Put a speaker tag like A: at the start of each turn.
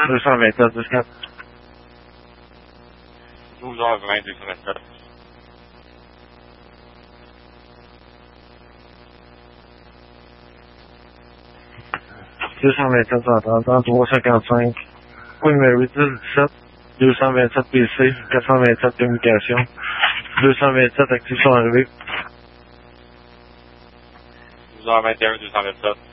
A: 227, 24.
B: 12h20, 227.
A: $227, 355. Queen Mary 17, 227 PC, 427 communication. 227 actifs sont arrivés.
B: 12h21, 227.